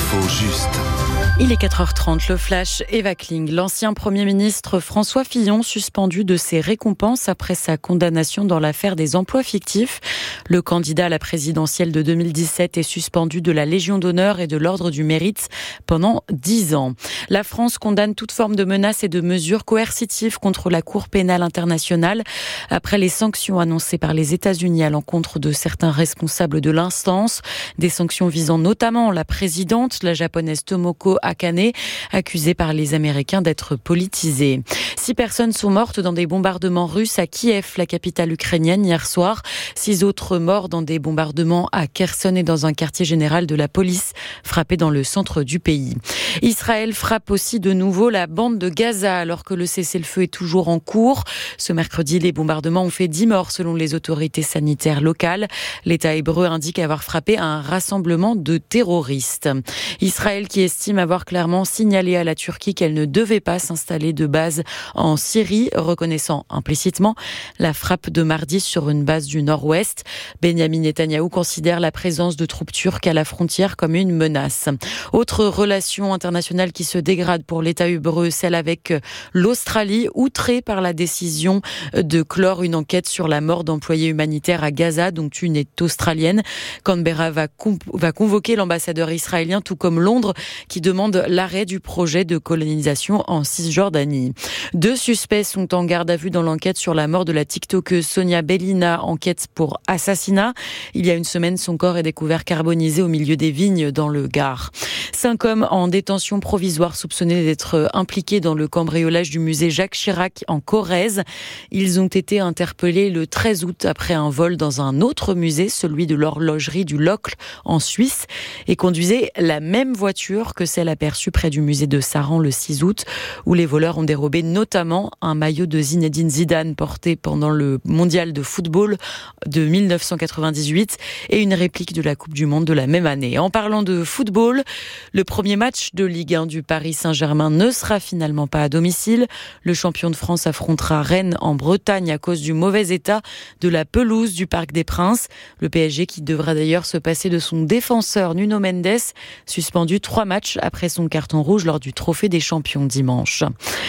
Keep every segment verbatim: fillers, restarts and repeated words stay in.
L'info juste. Il est quatre heures trente, le flash Eva Kling. L'ancien Premier ministre François Fillon suspendu de ses récompenses après sa condamnation dans l'affaire des emplois fictifs. Le candidat à la présidentielle de deux mille dix-sept est suspendu de la Légion d'honneur et de l'Ordre du Mérite pendant dix ans. La France condamne toute forme de menaces et de mesures coercitives contre la Cour pénale internationale après les sanctions annoncées par les États-Unis à l'encontre de certains responsables de l'instance. Des sanctions visant notamment la présidente, la japonaise Tomoko Akane, accusée par les Américains d'être politisée. Six personnes sont mortes dans des bombardements russes à Kiev, la capitale ukrainienne, hier soir. Six autres morts dans des bombardements à Kherson et dans un quartier général de la police frappé dans le centre du pays. Israël frappe aussi de nouveau la bande de Gaza alors que le cessez-le-feu est toujours en cours. Ce mercredi, les bombardements ont fait dix morts selon les autorités sanitaires locales. L'État hébreu indique avoir frappé un rassemblement de terroristes. Israël qui estime avoir clairement signalé à la Turquie qu'elle ne devait pas s'installer de base en Syrie, reconnaissant implicitement la frappe de mardi sur une base du nord-ouest. Benyamin Netanyahou considère la présence de troupes turques à la frontière comme une menace. Autre relation internationale qui se dégrade pour l'État hébreu, celle avec l'Australie, outrée par la décision de clore une enquête sur la mort d'employés humanitaires à Gaza, dont une est australienne. Canberra va, com- va convoquer l'ambassadeur israélien, tout comme Londres, qui demande l'arrêt du projet de colonisation en Cisjordanie. Deux suspects sont en garde à vue dans l'enquête sur la mort de la TikTokeuse Sonia Belina, enquête pour assassinat. Il y a une semaine, son corps est découvert carbonisé au milieu des vignes dans le Gard. Cinq hommes en détention provisoire soupçonnés d'être impliqués dans le cambriolage du musée Jacques Chirac en Corrèze. Ils ont été interpellés le treize août après un vol dans un autre musée, celui de l'horlogerie du Locle en Suisse, et conduisaient la même voiture que celle aperçue près du musée de Saran le six août, où les voleurs ont dérobé notamment un maillot de Zinedine Zidane porté pendant le mondial de football de mille neuf cent quatre-vingt-dix-huit et une réplique de la Coupe du Monde de la même année. En parlant de football, le premier match de Ligue un du Paris Saint-Germain ne sera finalement pas à domicile. Le champion de France affrontera Rennes en Bretagne à cause du mauvais état de la pelouse du Parc des Princes. Le P S G qui devra d'ailleurs se passer de son défenseur Nuno Mendes, suspendu trois matchs après son carton rouge lors du Trophée des Champions dimanche.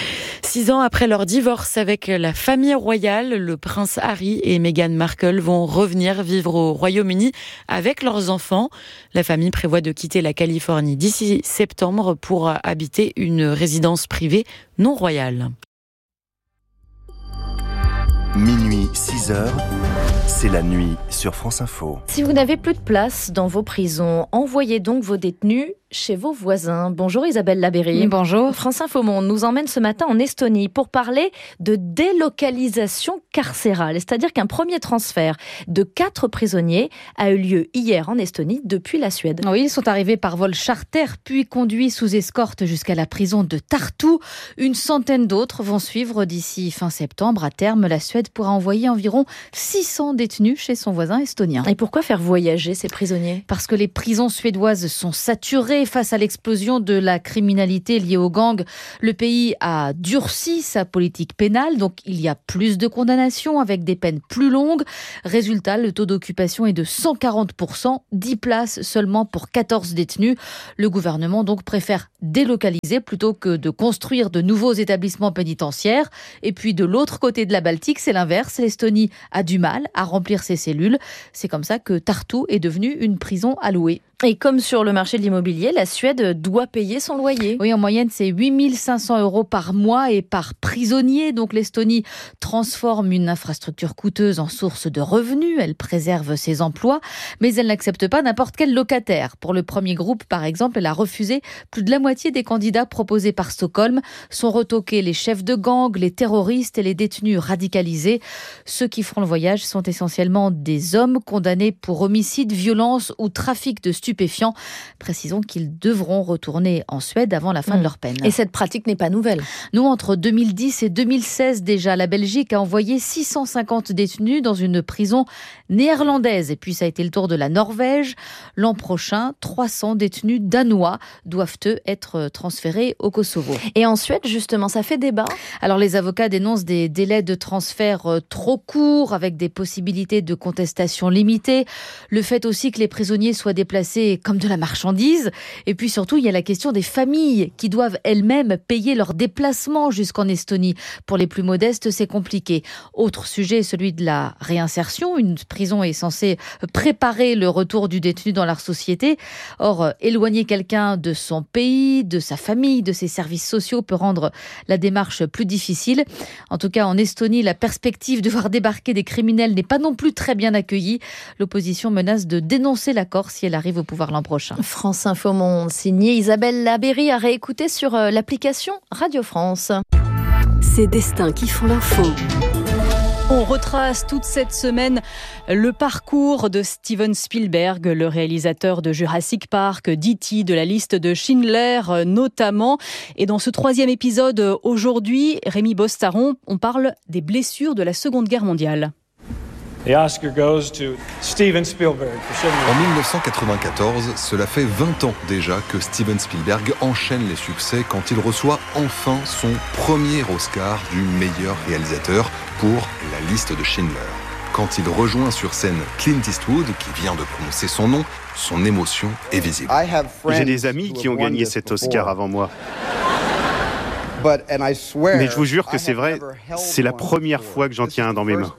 Six ans après leur divorce avec la famille royale, le prince Harry et Meghan Markle vont revenir vivre au Royaume-Uni avec leurs enfants. La famille prévoit de quitter la Californie d'ici septembre pour habiter une résidence privée non royale. Minuit, six heures, c'est la nuit sur France Info. Si vous n'avez plus de place dans vos prisons, envoyez donc vos détenus chez vos voisins. Bonjour Isabelle Labéry. Bonjour. France Info Monde nous emmène ce matin en Estonie pour parler de délocalisation carcérale. C'est-à-dire qu'un premier transfert de quatre prisonniers a eu lieu hier en Estonie depuis la Suède. Oui, ils sont arrivés par vol charter puis conduits sous escorte jusqu'à la prison de Tartu. Une centaine d'autres vont suivre d'ici fin septembre. À terme, la Suède pourra envoyer environ six cents détenus chez son voisin estonien. Et pourquoi faire voyager ces prisonniers ? Parce que les prisons suédoises sont saturées. Face à l'explosion de la criminalité liée aux gangs, le pays a durci sa politique pénale, donc il y a plus de condamnations avec des peines plus longues. Résultat, le taux d'occupation est de cent quarante pour cent, dix places seulement pour quatorze détenus. Le gouvernement donc préfère délocaliser plutôt que de construire de nouveaux établissements pénitentiaires. Et puis de l'autre côté de la Baltique, c'est l'inverse. L'Estonie a du mal à remplir ses cellules. C'est comme ça que Tartu est devenue une prison à louer. Et comme sur le marché de l'immobilier, la Suède doit payer son loyer. Oui, en moyenne, c'est huit mille cinq cents euros par mois et par prisonnier. Donc l'Estonie transforme une infrastructure coûteuse en source de revenus. Elle préserve ses emplois, mais elle n'accepte pas n'importe quel locataire. Pour le premier groupe, par exemple, elle a refusé plus de la moitié des candidats proposés par Stockholm. Sont retoqués les chefs de gang, les terroristes et les détenus radicalisés. Ceux qui feront le voyage sont essentiellement des hommes condamnés pour homicide, violence ou trafic de stupéfiants. Stupéfiants. Précisons qu'ils devront retourner en Suède avant la fin mmh. de leur peine. Et cette pratique n'est pas nouvelle. Nous, entre deux mille dix et deux mille seize, déjà, la Belgique a envoyé six cent cinquante détenus dans une prison néerlandaise. Et puis, ça a été le tour de la Norvège. L'an prochain, trois cents détenus danois doivent, eux, être transférés au Kosovo. Et en Suède, justement, ça fait débat. Alors, les avocats dénoncent des délais de transfert trop courts, avec des possibilités de contestation limitées. Le fait aussi que les prisonniers soient déplacés passée comme de la marchandise. Et puis surtout, il y a la question des familles qui doivent elles-mêmes payer leur déplacement jusqu'en Estonie. Pour les plus modestes, c'est compliqué. Autre sujet, celui de la réinsertion. Une prison est censée préparer le retour du détenu dans la société. Or, éloigner quelqu'un de son pays, de sa famille, de ses services sociaux peut rendre la démarche plus difficile. En tout cas, en Estonie, la perspective de voir débarquer des criminels n'est pas non plus très bien accueillie. L'opposition menace de dénoncer l'accord si elle arrive au pouvoir l'an prochain. France Info Monde, signé Isabelle Labéry, à réécouter sur l'application Radio France. Ces destins qui font l'info. On retrace toute cette semaine le parcours de Steven Spielberg, le réalisateur de Jurassic Park, d'E T, de la liste de Schindler notamment. Et dans ce troisième épisode aujourd'hui, Rémi Bostaron, on parle des blessures de la Seconde Guerre mondiale. The Oscar goes to Steven Spielberg. En dix-neuf cent quatre-vingt-quatorze, cela fait vingt ans déjà que Steven Spielberg enchaîne les succès quand il reçoit enfin son premier Oscar du meilleur réalisateur pour la liste de Schindler. Quand il rejoint sur scène Clint Eastwood, qui vient de prononcer son nom, son émotion est visible. J'ai des amis qui ont gagné cet Oscar avant moi. Mais je vous jure que c'est vrai, c'est la première fois que j'en tiens un dans mes mains.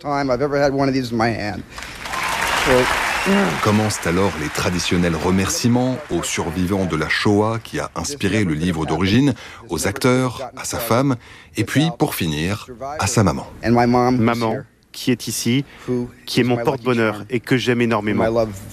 Commencent alors les traditionnels remerciements aux survivants de la Shoah qui a inspiré le livre d'origine, aux acteurs, à sa femme, et puis, pour finir, à sa maman. Maman, qui est ici, qui est mon porte-bonheur et que j'aime énormément.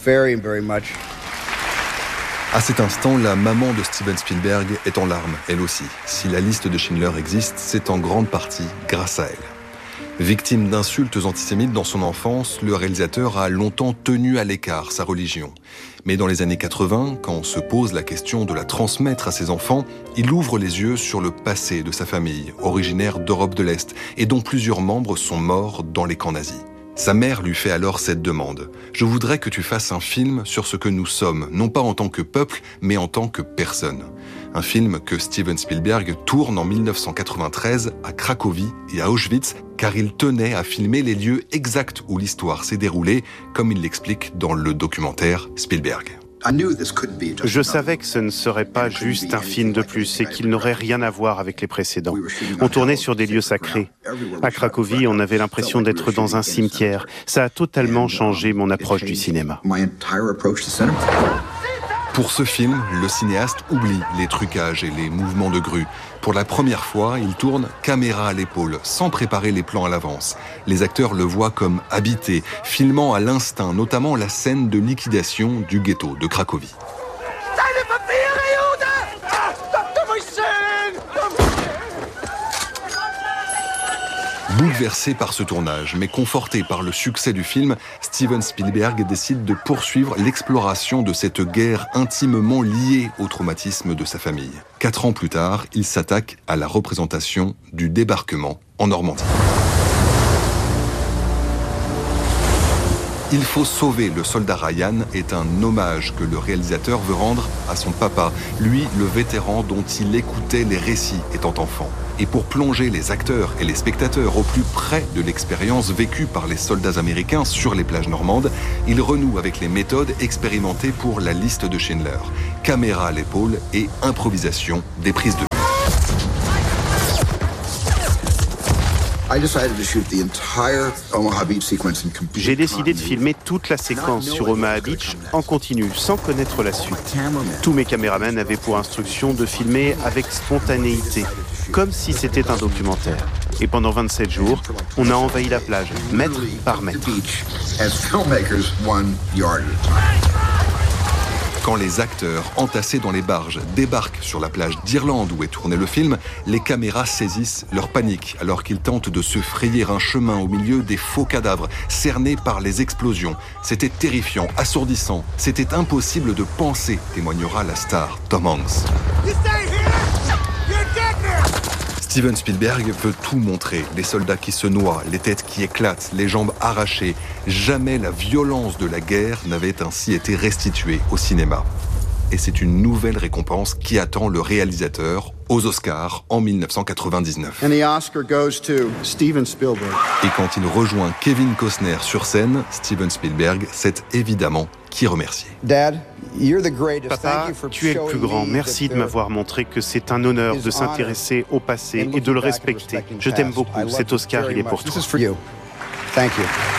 À cet instant, la maman de Steven Spielberg est en larmes, elle aussi. Si la liste de Schindler existe, c'est en grande partie grâce à elle. Victime d'insultes antisémites dans son enfance, le réalisateur a longtemps tenu à l'écart sa religion. Mais dans les années quatre-vingts, quand se pose la question de la transmettre à ses enfants, il ouvre les yeux sur le passé de sa famille, originaire d'Europe de l'Est, et dont plusieurs membres sont morts dans les camps nazis. Sa mère lui fait alors cette demande. « Je voudrais que tu fasses un film sur ce que nous sommes, non pas en tant que peuple, mais en tant que personne. » Un film que Steven Spielberg tourne en dix-neuf cent quatre-vingt-treize à Cracovie et à Auschwitz, car il tenait à filmer les lieux exacts où l'histoire s'est déroulée, comme il l'explique dans le documentaire Spielberg. Je savais que ce ne serait pas juste un film de plus et qu'il n'aurait rien à voir avec les précédents. On tournait sur des lieux sacrés. À Cracovie, on avait l'impression d'être dans un cimetière. Ça a totalement changé mon approche du cinéma. Pour ce film, le cinéaste oublie les trucages et les mouvements de grue. Pour la première fois, il tourne caméra à l'épaule, sans préparer les plans à l'avance. Les acteurs le voient comme habité, filmant à l'instinct, notamment la scène de liquidation du ghetto de Cracovie. Bouleversé par ce tournage, mais conforté par le succès du film, Steven Spielberg décide de poursuivre l'exploration de cette guerre intimement liée au traumatisme de sa famille. Quatre ans plus tard, il s'attaque à la représentation du débarquement en Normandie. Il faut sauver le soldat Ryan est un hommage que le réalisateur veut rendre à son papa, lui le vétéran dont il écoutait les récits étant enfant. Et pour plonger les acteurs et les spectateurs au plus près de l'expérience vécue par les soldats américains sur les plages normandes, il renoue avec les méthodes expérimentées pour la liste de Schindler. Caméra à l'épaule et improvisation des prises de vue. J'ai décidé de filmer toute la séquence sur Omaha Beach en continu, sans connaître la suite. Tous mes caméramans avaient pour instruction de filmer avec spontanéité, comme si c'était un documentaire. Et pendant vingt-sept jours, on a envahi la plage, mètre par mètre. Quand les acteurs, entassés dans les barges, débarquent sur la plage d'Irlande où est tourné le film, les caméras saisissent leur panique alors qu'ils tentent de se frayer un chemin au milieu des faux cadavres cernés par les explosions. C'était terrifiant, assourdissant. C'était impossible de penser, témoignera la star Tom Hanks. Steven Spielberg veut tout montrer, les soldats qui se noient, les têtes qui éclatent, les jambes arrachées. Jamais la violence de la guerre n'avait ainsi été restituée au cinéma. Et c'est une nouvelle récompense qui attend le réalisateur aux Oscars en dix-neuf cent quatre-vingt-dix-neuf. And the Oscar goes to Steven Spielberg. Et quand il rejoint Kevin Costner sur scène, Steven Spielberg, c'est évidemment qui remercier. Papa, tu es le plus grand. Merci de m'avoir montré que c'est un honneur de s'intéresser au passé et de le respecter. Je t'aime beaucoup. Cet Oscar, il est pour toi. Thank you.